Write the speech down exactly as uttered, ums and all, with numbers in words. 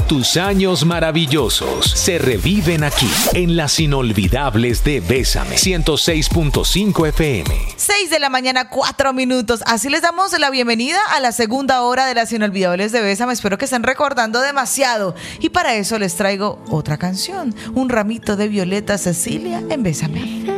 tus años maravillosos se reviven aquí, en las inolvidables de Bésame, ciento seis punto cinco F M. seis de la mañana, cuatro minutos. Así les damos la bienvenida a la segunda hora de las inolvidables de Bésame. Espero que estén recordando demasiado. Y para eso les traigo otra canción, Un ramito de violeta, Cecilia, en Bésame.